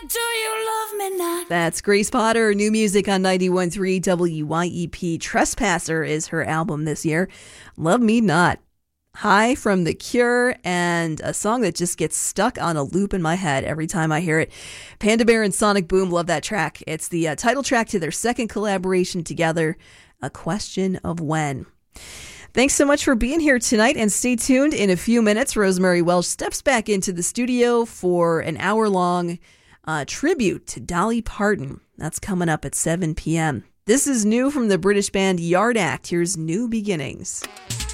do you love me not? That's Grace Potter, new music on 91.3 WYEP. Trespasser is her album this year. Love Me Not. High from The Cure, and a song that just gets stuck on a loop in my head every time I hear it. Panda Bear and Sonic Boom, love that track. It's the title track to their second collaboration together, A Question of When. Thanks so much for being here tonight, and stay tuned. In a few minutes, Rosemary Welsh steps back into the studio for an hour-long tribute to Dolly Parton. That's coming up at 7 p.m. This is new from the British band Yard Act. Here's New Beginnings.